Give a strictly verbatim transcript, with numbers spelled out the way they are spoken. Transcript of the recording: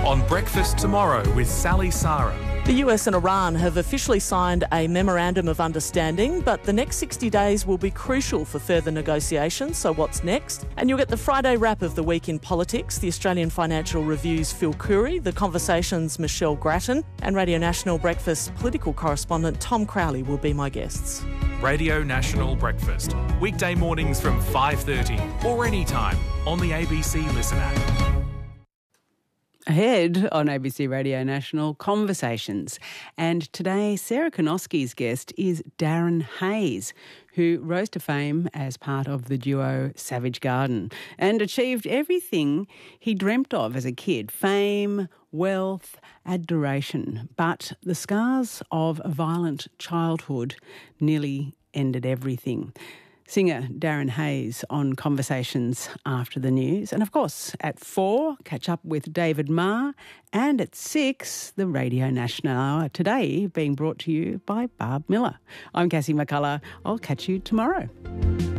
On Breakfast Tomorrow with Sally Sarah. The U S and Iran have officially signed a memorandum of understanding, but the next sixty days will be crucial for further negotiations. So what's next? And you'll get the Friday wrap of the week in politics, the Australian Financial Review's Phil Curry, the Conversation's Michelle Grattan, and Radio National Breakfast political correspondent Tom Crowley will be my guests. Radio National Breakfast. Weekday mornings from five thirty or anytime on the A B C Listen app. Ahead on A B C Radio National, Conversations. And today, Sarah Konoski's guest is Darren Hayes, who rose to fame as part of the duo Savage Garden and achieved everything he dreamt of as a kid: fame, wealth, adoration. But the scars of a violent childhood nearly ended everything. Singer Darren Hayes on Conversations after the news. And of course, at four, catch up with David Marr. And at six, the Radio National Hour, today being brought to you by Barb Miller. I'm Cassie McCullough. I'll catch you tomorrow.